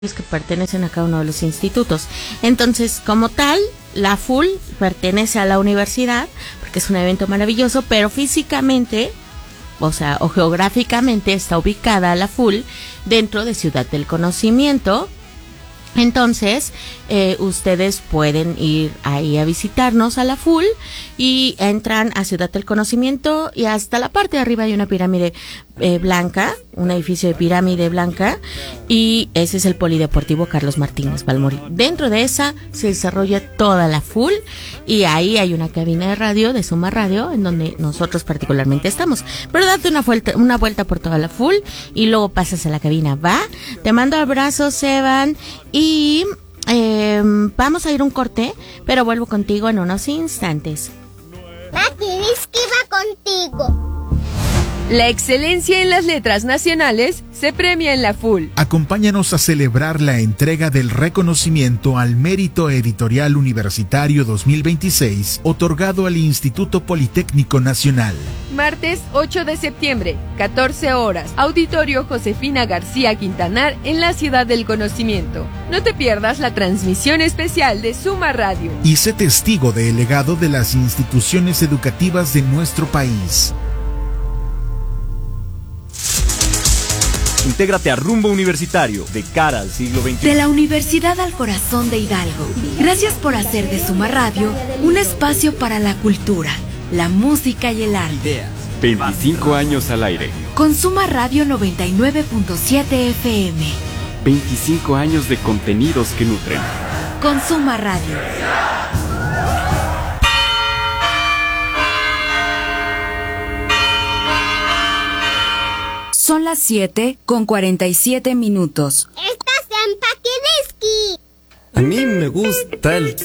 que pertenecen a cada uno de los institutos. Entonces, como tal, la FUL pertenece a la universidad, porque es un evento maravilloso, pero físicamente, o geográficamente está ubicada la FUL dentro de Ciudad del Conocimiento. Entonces, ustedes pueden ir ahí a visitarnos a la FUL y entran a Ciudad del Conocimiento y hasta la parte de arriba hay una pirámide blanca, un edificio de pirámide blanca, y ese es el Polideportivo Carlos Martínez Balmori. Dentro de esa se desarrolla toda la FUL y ahí hay una cabina de radio, de Suma Radio, en donde nosotros particularmente estamos. Pero date una vuelta por toda la FUL y luego pasas a la cabina, ¿va? Te mando abrazos, Evan, y vamos a ir un corte, pero vuelvo contigo en unos instantes. Mati, dice que va contigo. La excelencia en las letras nacionales se premia en la FUL. Acompáñanos a celebrar la entrega del reconocimiento al Mérito Editorial Universitario 2026, otorgado al Instituto Politécnico Nacional. Martes 8 de septiembre, 14 horas, Auditorio Josefina García Quintanar en la Ciudad del Conocimiento. No te pierdas la transmisión especial de Suma Radio. Y sé testigo del legado de las instituciones educativas de nuestro país. Intégrate a Rumbo Universitario, de cara al siglo XXI. De la Universidad al Corazón de Hidalgo. Gracias por hacer de Suma Radio un espacio para la cultura, la música y el arte. 25 años al aire. Con Suma Radio 99.7 FM. 25 años de contenidos que nutren. Con Suma Radio. Son las 7:47. Estás en Paquidiski. A mí me gusta el